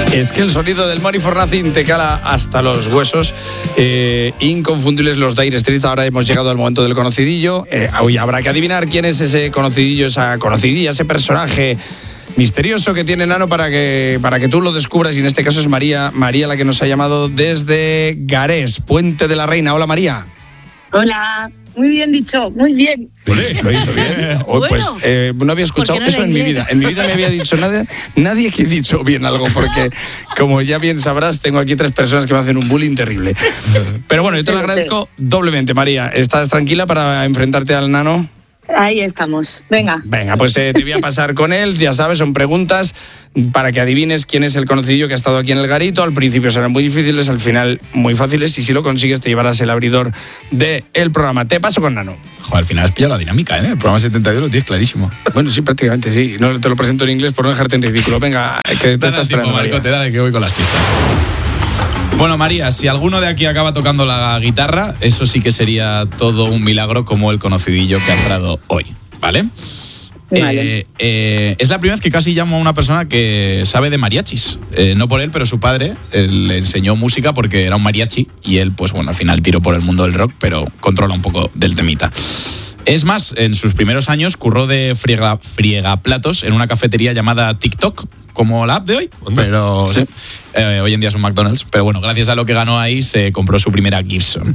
Es que el sonido del Money for Nothing te cala hasta los huesos. Inconfundibles los Dire Straits. Ahora hemos llegado al momento del conocidillo. Hoy habrá que adivinar quién es ese conocidillo, esa conocidilla, ese personaje misterioso que tiene Nano para que tú lo descubras. Y en este caso es María la que nos ha llamado desde Garés, Puente de la Reina. Hola, María. Hola. Muy bien dicho, muy bien. Lo he dicho bien. Bueno, pues no había escuchado eso en mi vida. En mi vida me había dicho nadie que he dicho bien algo, porque como ya bien sabrás, tengo aquí 3 personas que me hacen un bullying terrible. Pero bueno, yo te lo agradezco doblemente, María. ¿Estás tranquila para enfrentarte al Nano? Ahí estamos. Venga, pues te voy a pasar con él. Ya sabes, son preguntas para que adivines quién es el conocidillo que ha estado aquí en el garito. Al principio serán muy difíciles, al final muy fáciles, y si lo consigues te llevarás el abridor del programa. Te paso con Nano. Joder, al final has pillado la dinámica, ¿eh? El programa 72 lo tienes clarísimo. Bueno, sí, prácticamente sí. No te lo presento en inglés por no dejarte en ridículo. Venga, que te estás esperando, Marco, te dale que voy con las pistas. Bueno, María, si alguno de aquí acaba tocando la guitarra, eso sí que sería todo un milagro como el conocidillo que ha entrado hoy, ¿vale? Vale. Es la primera vez que casi llamo a una persona que sabe de mariachis. No por él, pero su padre le enseñó música porque era un mariachi y él, pues bueno, al final tiró por el mundo del rock, pero controla un poco del temita. Es más, en sus primeros años curró de friegaplatos en una cafetería llamada TikTok, como la app de hoy, pero sí. Hoy en día es un McDonald's, pero bueno, gracias a lo que ganó ahí se compró su primera Gibson.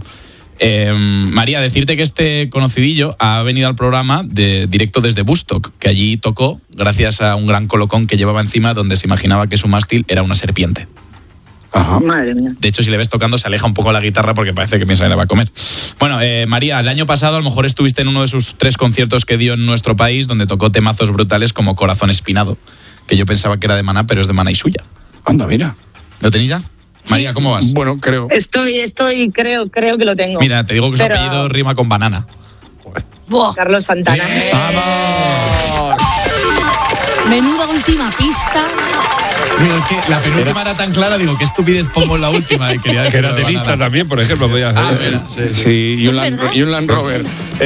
María, decirte que este conocidillo ha venido al programa directo desde Woodstock, que allí tocó gracias a un gran colocón que llevaba encima donde se imaginaba que su mástil era una serpiente. Ajá. Madre mía. De hecho, si le ves tocando, se aleja un poco la guitarra porque parece que piensa que le va a comer. Bueno, María, el año pasado a lo mejor estuviste en uno de sus 3 conciertos que dio en nuestro país, donde tocó temazos brutales como Corazón Espinado, que yo pensaba que era de Maná, pero es de Maná y Suya. Anda, mira. ¿Lo tenéis ya? María, ¿cómo vas? Bueno, creo. Creo que lo tengo. Mira, te digo que su Pero... apellido rima con banana. Carlos Santana. ¡Vamos! Menuda última pista. Digo, es que la penúltima era tan clara, digo, qué estupidez pongo en la última. Y quería Que era tenista también, por ejemplo, podía hacer. Sí, y un Land Rover.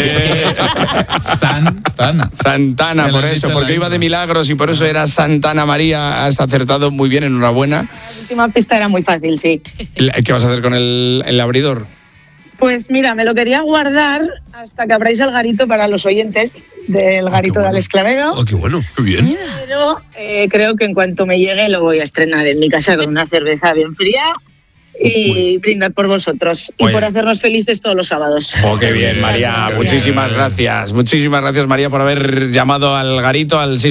Santana, por eso, porque iba de milagros y por eso era Santana. María, has acertado muy bien, enhorabuena. La última pista era muy fácil, sí. ¿Qué vas a hacer con el abridor? Pues mira, me lo quería guardar hasta que abráis el garito para los oyentes del garito de Alex Clavero. Oh, qué bueno, qué bien. Pero creo que en cuanto me llegue lo voy a estrenar en mi casa con una cerveza bien fría y brindar por vosotros y por hacernos felices todos los sábados. Oh, qué bien, María. Muchísimas gracias. Muchísimas gracias, María, por haber llamado al garito al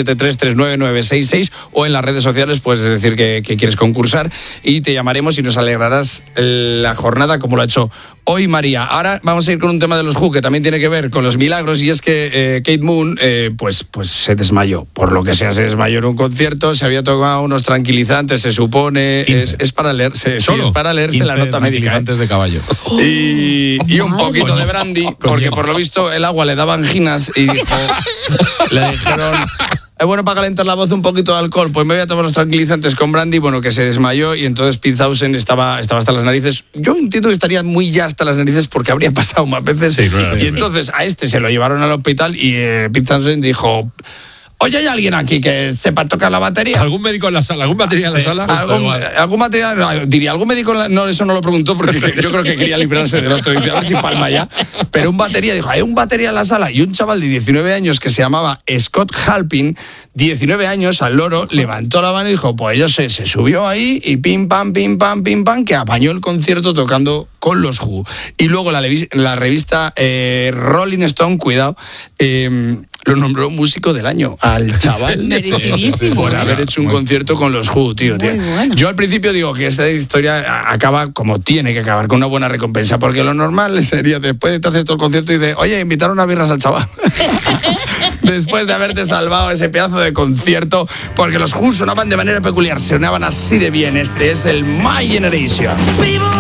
647339966 o en las redes sociales puedes decir que quieres concursar y te llamaremos y nos alegrarás la jornada como lo ha hecho hoy María. Ahora vamos a ir con un tema de los Who que también tiene que ver con los milagros y es que Kate Moon pues se desmayó. Por lo que sea, se desmayó en un concierto, se había tomado unos tranquilizantes, se supone. Es para leerse. Es para leerse la nota médica. Antes de caballo. Y un poquito de brandy, porque por lo visto el agua le daba anginas y le dijeron, es bueno para calentar la voz un poquito de alcohol, pues me voy a tomar los tranquilizantes con brandy, bueno, que se desmayó y entonces Pizzhausen estaba hasta las narices. Yo entiendo que estaría muy ya hasta las narices porque habría pasado más veces. Sí, claro. Y entonces a se lo llevaron al hospital y Pizzhausen dijo... Oye, ¿hay alguien aquí que sepa tocar la batería? ¿Algún médico en la sala? ¿Algún batería en la sala? ¿Algún material? Diría, ¿algún médico? No, eso no lo preguntó porque yo creo que quería librarse del otro. Dice, a ver si palma ya. Pero un batería, dijo, ¿hay un batería en la sala? Y un chaval de 19 años que se llamaba Scott Halpin, 19 años, al loro, levantó la mano y dijo, pues yo sé, se subió ahí y pim, pam, que apañó el concierto tocando con los Who. Y luego la revista Rolling Stone, cuidado, lo nombró músico del año al chaval por haber hecho un concierto con los Who, tío. Bueno. Yo al principio digo que esta historia acaba como tiene que acabar, con una buena recompensa, porque lo normal sería después de te haces todo el concierto y dices, oye, invitaron a birras al chaval. Después de haberte salvado ese pedazo de concierto, porque los Who sonaban de manera peculiar, sonaban así de bien. Este es el My Generation. ¡Vivo!